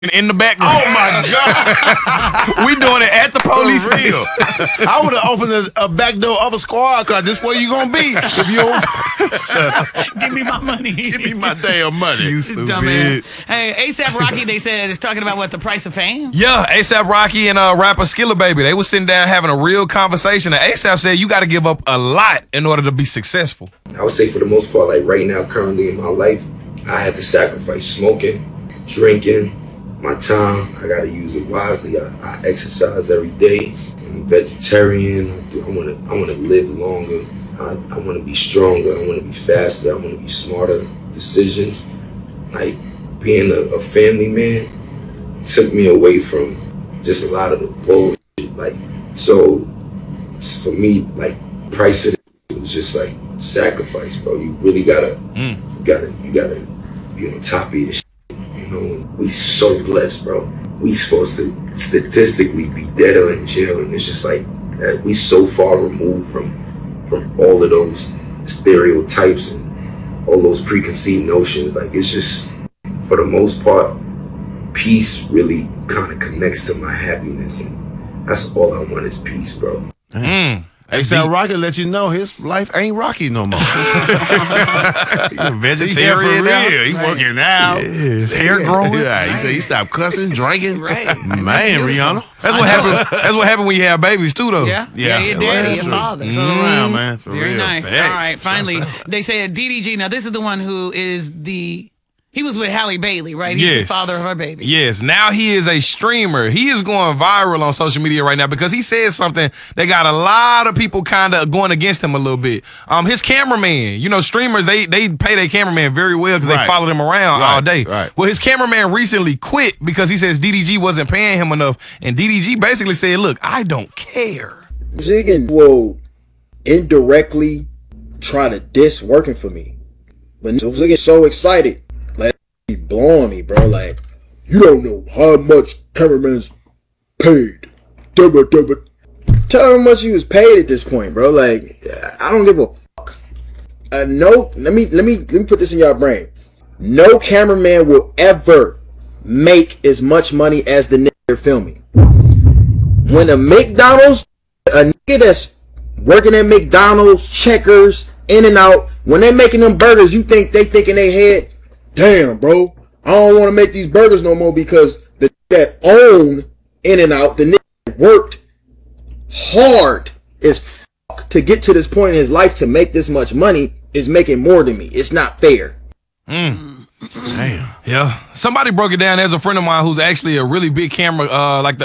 in the background. Oh my God! We doing it at the police station. I would have opened a back door of a squad car. This where you gonna be if you don't shut up. Give me my money. Give me my damn money. You stupid. Dumbass. Hey, ASAP Rocky, they said, is talking about what, the price of fame? Yeah, ASAP Rocky and rapper Skilla Baby, they was sitting down having a real conversation. And ASAP said you got to give up a lot in order to be successful. I would say for the most part, like right now, currently in my life, I had to sacrifice smoking, drinking, my time. I gotta use it wisely. I exercise every day. I'm a vegetarian. I wanna live longer. I wanna be stronger. I wanna be faster. I wanna be smarter decisions. Like being a family man took me away from just a lot of the bullshit. Like, so for me, like, price of it was just like sacrifice, bro. You really gotta be on top of your shit. You know, we so blessed, bro. We supposed to statistically be dead or in jail, and it's just like we so far removed from all of those stereotypes and all those preconceived notions. Like, it's just, for the most part, peace really kind of connects to my happiness, and that's all I want is peace, bro. ASAP Rocky let you know his life ain't rocky no more. He's a vegetarian now. He working out. Yeah, his hair growing. Yeah, he said he stopped cussing, drinking. Right. Man, Rihanna. That's what happened. That's what happened when you have babies too, though. Yeah, your daddy, your father. Turn around, man. For Very real. nice. Facts. All right, finally, they said DDG. Now, this is the one who is he was with Halle Bailey, right? He's the father of her baby. Yes. Now he is a streamer. He is going viral on social media right now because he said something that got a lot of people kind of going against him a little bit. His cameraman, you know, streamers, they pay their cameraman very well because they follow them around all day. Right. Well, his cameraman recently quit because he says DDG wasn't paying him enough. And DDG basically said, look, I don't care. Ziggin will indirectly try to diss working for me. But Ziggin so excited. Like, he blowing me, bro. Like, you don't know how much cameraman's paid. Tell him how much he was paid at this point, bro. Like, I don't give a fuck. No, let me put this in y'all brain. No cameraman will ever make as much money as the nigga they're filming. When a McDonald's, a nigga that's working at McDonald's, Checkers, In-N-Out, when they making them burgers, you think they think in their head, damn, bro, I don't want to make these burgers no more because the that own In-N-Out, the nigga that worked hard as fuck to get to this point in his life to make this much money is making more than me. It's not fair. Damn. Yeah. Somebody broke it down. There's a friend of mine who's actually a really big camera, like the